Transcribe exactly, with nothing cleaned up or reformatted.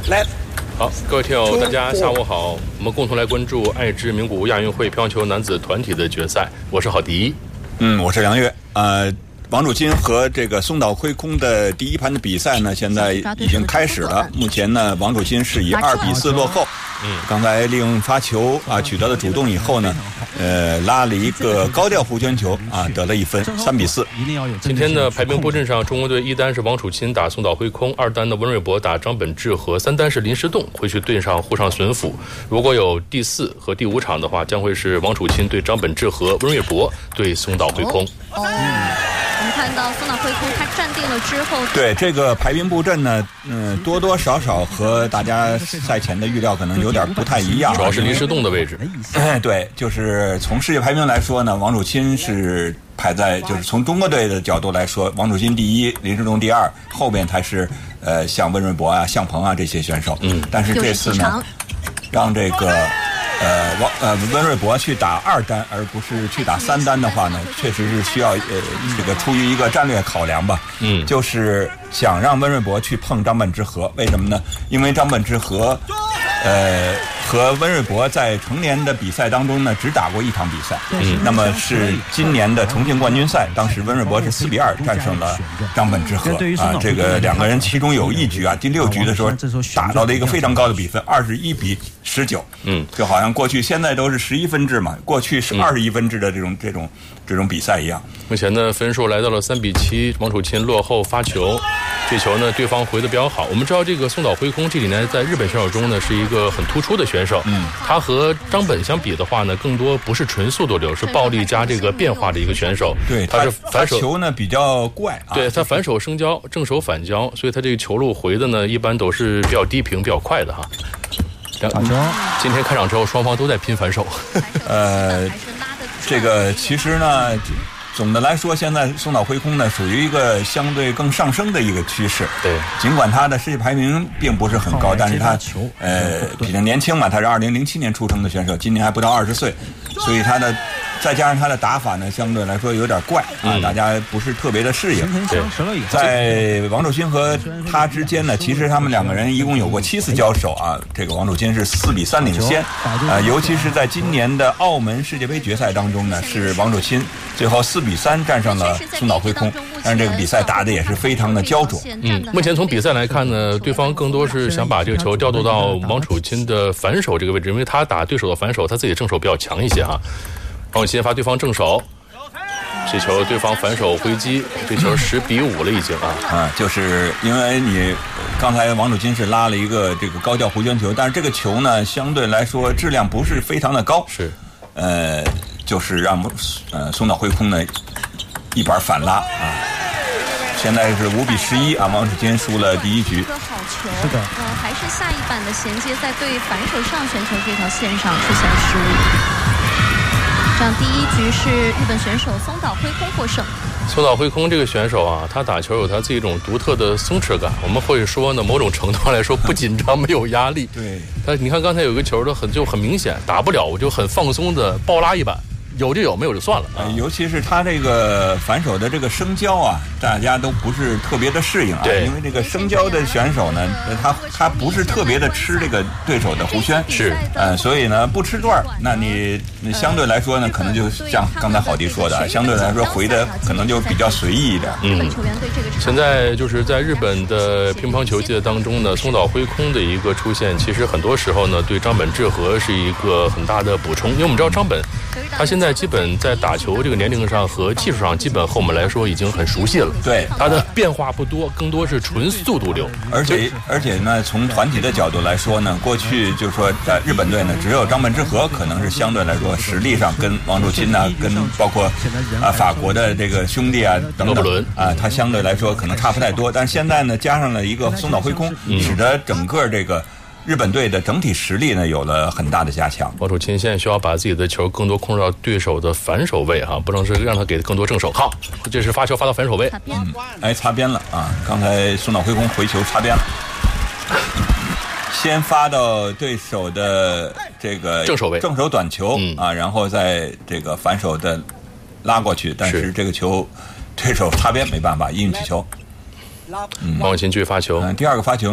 来。 好，各位听友，大家下午好，我们共同来关注爱知名古屋亚运会乒乓球男子团体的决赛。我是郝迪， 嗯，我是梁月。呃，王楚钦和这个松岛辉空的第一盘的比赛呢，现在已经开始了。目前呢，王楚钦是以二比四落后。嗯，刚才利用发球啊取得了主动以后呢，呃，拉了一个高调弧圈球啊，得了一分，三比四。 今天的排兵布阵上，中国队一单是王楚钦打松岛辉空，二单的温瑞博打张本智和，三单是林诗栋会去对上沪上隼辅。如果有第四和第五场的话，将会是王楚钦对张本智和，温瑞博对松岛辉空。 哦，我们看到松岛辉空他站定了之后， 对这个排兵布阵呢，嗯，多多少少和大家赛前的预料可能有点不太一样， 主要是林诗栋的位置。 对，就是从世界排名来说呢，王楚钦是排在，就是从中国队的角度来说，王楚钦第一，林诗栋第二，后边才是呃像温瑞博啊、向鹏啊这些选手。嗯，但是这次呢，让这个。呃，王呃温瑞博去打二单，而不是去打三单的话呢，确实是需要呃这个出于一个战略考量吧。嗯，就是想让温瑞博去碰张本智和，为什么呢？因为张本智和，呃和温瑞博在成年的比赛当中呢，只打过一场比赛。嗯，那么是今年的重庆冠军赛，当时温瑞博是四比二战胜了张本智和啊。这个两个人其中有一局啊，第六局的时候打到了一个非常高的比分，二十一比十九。嗯，就好像过去现在都是十一分制嘛，过去是二十一分制的这种、嗯、这种这种比赛一样。 目前的分数来到了三比七，王楚钦落后发球，这球呢对方回得比较好。我们知道这个松岛辉空这几年在日本选手中呢是一个很突出的选手，嗯，他和张本相比的话呢，更多不是纯速度流，是暴力加这个变化的一个选手。 对， 他是反手球呢比较怪啊， 对他反手升交，正手反交，所以他这个球路回的呢一般都是比较低平、比较快的哈。今天开场之后，双方都在拼反手。 呃，这个其实呢，总的来说，现在松岛辉空呢属于一个相对更上升的一个趋势。对，尽管他的世界排名并不是很高，但是他呃比较年轻嘛，他是二零零七年出生的选手，今年还不到二十岁，所以他的再加上他的打法呢，相对来说有点怪啊，嗯、大家不是特别的适应。对，在王楚钦和他之间呢，其实他们两个人一共有过七次交手啊。这个王楚钦是四比三领先，啊，尤其是在今年的澳门世界杯决赛当中呢，是王楚钦最后四比三战胜了松岛辉空，但是这个比赛打的也是非常的焦灼。 嗯，目前从比赛来看呢，对方更多是想把这个球调度到王楚钦的反手这个位置，因为他打对手的反手，他自己的正手比较强一些哈。王楚钦发对方正手，这球对方反手回击，这球十比五了已经啊啊！就是因为你刚才王楚钦是拉了一个这个高调弧圈球，但是这个球呢相对来说质量不是非常的高，是呃，就是让呃松岛辉空呢一板反拉啊。现在是五比十一啊，王楚钦输了第一局。 一个好球，是的，呃，还是下一板的衔接在对反手上旋球这条线上出现了失误。这样第一局是日本选手松岛辉空获胜。 松岛辉空这个选手啊，他打球有他自己一种独特的松弛感。我们会说呢，某种程度上来说不紧张，没有压力。对，他你看刚才有一个球的很就很明显，打不了我就很放松的暴拉一板。有就有，没有就算了啊。 尤其是他这个反手的这个升交啊，大家都不是特别的适应啊。对，因为这个升交的选手呢，他他不是特别的吃这个对手的弧圈，是，呃，所以呢不吃段，那你你相对来说呢，可能就像刚才郝迪说的，相对来说回的可能就比较随意一点。 嗯，现在就是在日本的乒乓球界当中呢，松岛辉空的一个出现，其实很多时候呢，对张本智和是一个很大的补充，因为我们知道张本他现在基本在打球这个年龄上和技术上，基本和我们来说已经很熟悉了。对，他的变化不多，更多是纯速度流。 而且而且呢，从团体的角度来说呢，过去就是说在日本队呢，只有张本智和可能是相对来说实力上跟王楚钦啊，跟包括啊法国的这个兄弟啊等等啊，他相对来说可能差不太多。但是现在呢，加上了一个松岛辉空，使得整个这个日本队的整体实力呢有了很大的加强。 王楚钦现在需要把自己的球更多控制到对手的反手位哈，不能是让他给更多正手。好，这是发球发到反手位， 嗯，哎，擦边了啊！刚才松岛辉空回球擦边了，先发到对手的这个正手位， 正手短球、嗯、啊，然后再这个反手的拉过去，但是这个球对手擦边没办法，运气球。 嗯，王楚钦继续发球、 嗯，第二个发球。